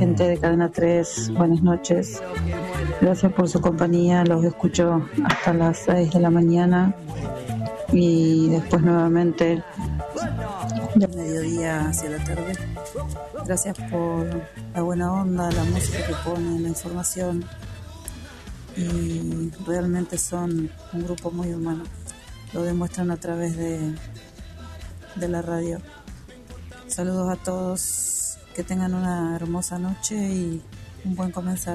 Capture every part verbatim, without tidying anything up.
gente de Cadena tres, buenas noches. Gracias por su compañía, los escucho hasta las seis de la mañana y después nuevamente del mediodía hacia la tarde. Gracias por la buena onda, la música que ponen, la información, y realmente son un grupo muy humano, lo demuestran a través de, de la radio. Saludos a todos, que tengan una hermosa noche y un buen comenzar.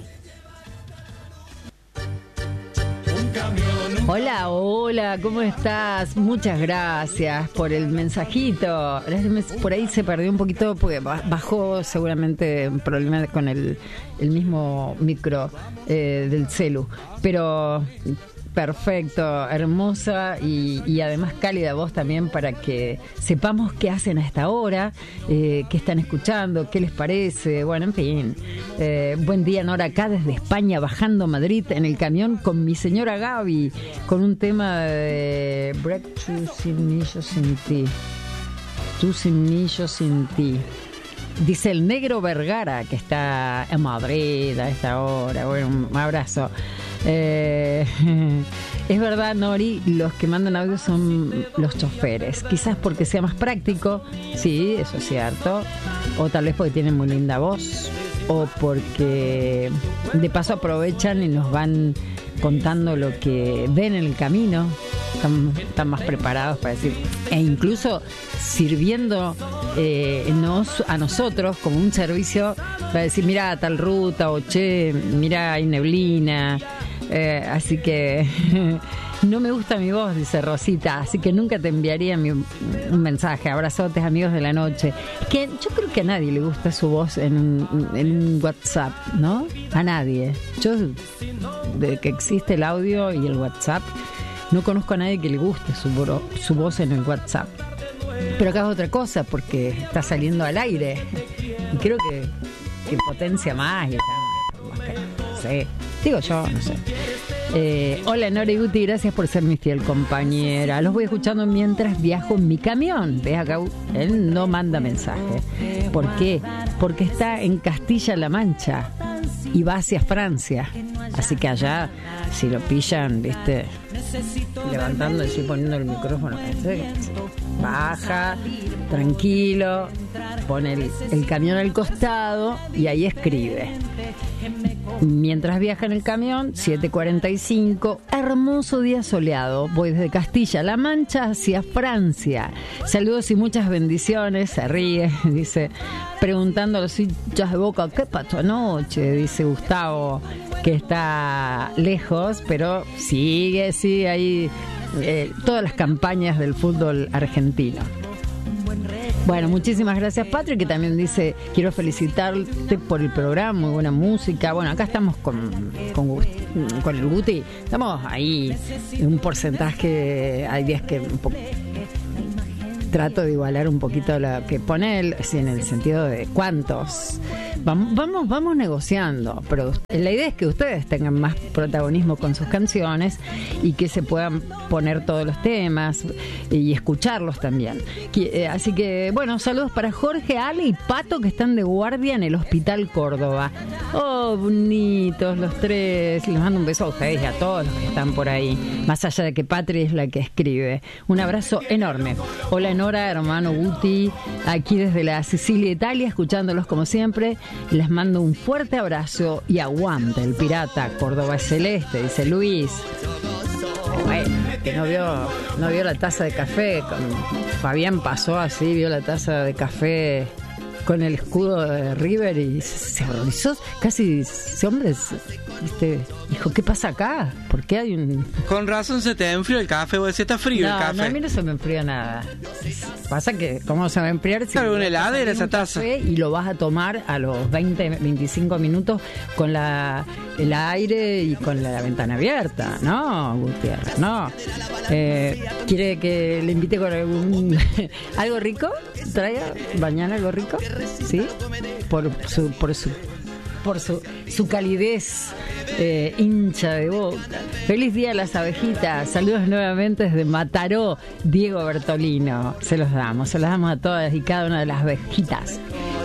Hola, hola, ¿cómo estás? Muchas gracias por el mensajito. Por ahí se perdió un poquito porque bajó seguramente un problema con el, el mismo micro eh, del celu. Pero perfecto, hermosa y, y además cálida voz también para que sepamos qué hacen a esta hora, eh, qué están escuchando, qué les parece. Bueno, en fin. Eh, buen día, Nora, acá desde España, bajando a Madrid en el camión con mi señora Gaby, con un tema de Breakthrough sin mí, yo sin ti. Tú sin mí, yo sin ti. Dice el Negro Vergara, que está en Madrid a esta hora. Bueno, un abrazo. Eh, es verdad, Nori, los que mandan audio son los choferes. Quizás porque sea más práctico, sí, eso es cierto. O tal vez porque tienen muy linda voz. O porque de paso aprovechan y nos van contando lo que ven en el camino. Están, están más preparados para decir, e incluso sirviendo eh, nos, a nosotros como un servicio para decir, mira tal ruta, o che, mira hay neblina. Eh, así que no me gusta mi voz, dice Rosita, así que nunca te enviaría mi, un mensaje. Abrazotes, amigos de la noche. Que yo creo que a nadie le gusta su voz en un, en un WhatsApp, ¿no? A nadie. Yo, desde que existe el audio y el WhatsApp, no conozco a nadie que le guste su, su voz en el WhatsApp. Pero acá es otra cosa, porque está saliendo al aire y creo que, que potencia más y está más que, no sé. Digo yo, no sé. Eh, hola, Nora y Guti, gracias por ser mi fiel compañera. Los voy escuchando mientras viajo en mi camión. ¿Ves acá? Él no manda mensaje. ¿Por qué? Porque está en Castilla-La Mancha y va hacia Francia. Así que allá, si lo pillan, viste, levantando y poniendo el micrófono, baja, tranquilo, pone el, el camión al costado y ahí escribe. Mientras viaja en el camión, siete cuarenta y cinco, hermoso día soleado. Voy desde Castilla-La Mancha hacia Francia. Saludos y muchas bendiciones. Se ríe, dice, preguntando a los hinchas de Boca, ¿qué pasó anoche? Dice Gustavo, que está lejos, pero sigue, sigue ahí eh, todas las campañas del fútbol argentino. Bueno, muchísimas gracias, Patrick, que también dice, quiero felicitarte por el programa, muy buena música. Bueno, acá estamos con, con, con el Guti, estamos ahí en un porcentaje, hay días que un poco trato de igualar un poquito lo que pone él, sí, en el sentido de cuántos. Vamos, vamos, vamos negociando, pero la idea es que ustedes tengan más protagonismo con sus canciones y que se puedan poner todos los temas y escucharlos también. Así que, bueno, saludos para Jorge, Ale y Pato, que están de guardia en el Hospital Córdoba. Oh, bonitos los tres. Les mando un beso a ustedes y a todos los que están por ahí, más allá de que Patri es la que escribe. Un abrazo enorme. Hola, Nora, hermano Guti, aquí desde la Sicilia, Italia, escuchándolos como siempre. Les mando un fuerte abrazo y aguante el pirata. Córdoba es celeste, dice Luis. Bueno, que no vio, no vio la taza de café. Con Fabián pasó así, vio la taza de café con el escudo de River y se horrorizó. Casi ese hombre, ¿viste? Dijo, ¿qué pasa acá? ¿Por qué hay un...? Con razón se te enfrió el café, vos decís, está frío no, el café. No, a mí no se me enfría nada. Pasa que, ¿cómo se va a enfriar? Si claro, una heladera esa taza. Y lo vas a tomar a los veinte, veinticinco minutos con la, el aire y con la, la ventana abierta. No, Gutiérrez, no. Eh, ¿Quiere que le invite con algún algo rico? ¿Traiga mañana algo rico? ¿Sí? Por su... Por su por su, su calidez eh, hincha de Boca. Feliz día a las abejitas. Saludos nuevamente desde Mataró, Diego Bertolino. Se los damos, se los damos a todas y cada una de las abejitas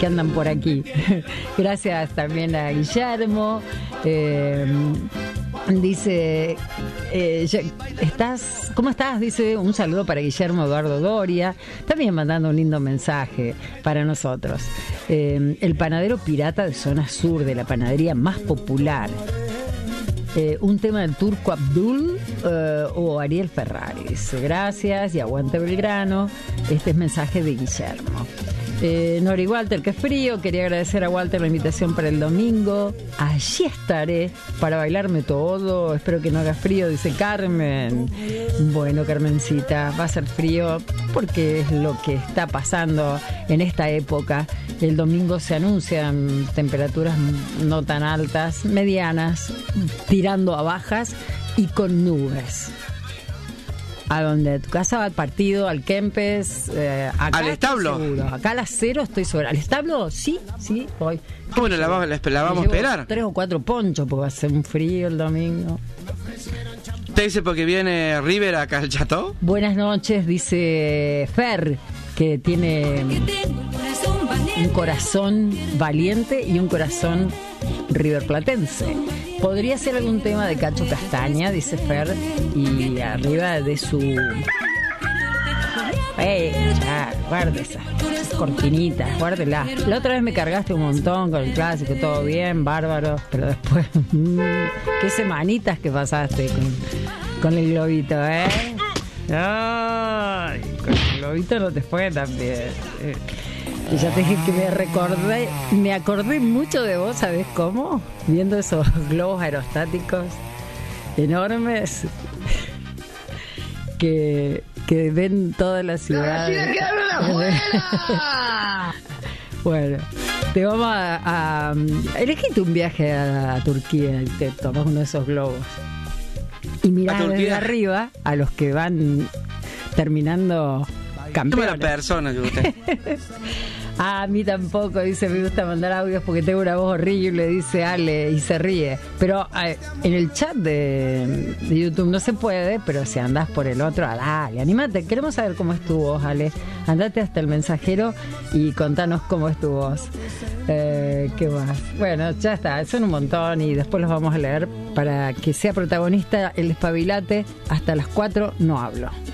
que andan por aquí. Gracias también a Guillermo. Eh, dice, eh, ¿estás, ¿cómo estás? Dice, un saludo para Guillermo Eduardo Doria. También mandando un lindo mensaje para nosotros. Eh, el panadero pirata de zona sur, de la panadería más popular. Eh, un tema del Turco Abdul eh, o Ariel Ferrari. Dice, gracias y aguante Belgrano. Este es mensaje de Guillermo. Eh, Nori Walter, que frío. Quería agradecer a Walter la invitación para el domingo. Allí estaré para bailarme todo. Espero que no haga frío, dice Carmen. Bueno, Carmencita, va a ser frío porque es lo que está pasando en esta época. El domingo se anuncian temperaturas no tan altas, medianas, tirando a bajas y con nubes. ¿A dónde? ¿Tu casa va al partido, al Kempes? Eh, acá ¿Al establo? Seguro. Acá a las cero estoy segura. ¿Al establo? Sí, sí, voy. Bueno, la, la, la vamos a esperar. Tres o cuatro ponchos porque va a ser un frío el domingo. ¿Te dice porque viene River acá al Chateau? Buenas noches, dice Fer, que tiene un corazón valiente y un corazón riverplatense. Podría ser algún tema de Cacho Castaña, dice Fer, y arriba de su... ¡Ey! Ya, guarda esas cortinitas, guárdela. La otra vez me cargaste un montón con el clásico, todo bien, bárbaro, pero después... Mmm, qué semanitas que pasaste con, con el globito, ¿eh? Ay, con el globito no te fue tan bien. Y ya te dije que me recordé, me acordé mucho de vos, ¿sabés cómo? Viendo esos globos aerostáticos enormes que, que ven toda la ciudad. Bueno, te vamos a, a elegiste un viaje a, a Turquía y te tomas uno de esos globos y mirás desde arriba a los que van terminando campeones. Qué mala persona que usted. A mí tampoco, dice, me gusta mandar audios porque tengo una voz horrible, dice Ale, y se ríe. Pero eh, en el chat de, de YouTube no se puede, pero si andás por el otro, dale, animate, queremos saber cómo es tu voz, Ale. Andate hasta el mensajero y contanos cómo es tu voz. Eh, ¿Qué más? Bueno, ya está, son un montón y después los vamos a leer para que sea protagonista el Espabilate. Hasta las cuatro no hablo.